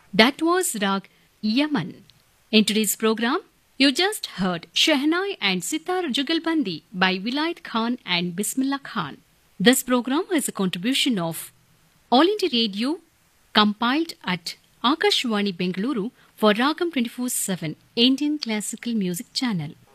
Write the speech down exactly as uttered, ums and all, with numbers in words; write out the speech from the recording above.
That was Rag Yaman. In today's program, you just heard Shehnai and Sitar Jugalbandi by Vilayat Khan and Bismillah Khan. This program is a contribution of All India Radio, compiled at Akashwani Bengaluru for Ragam twenty-four seven Indian Classical Music Channel.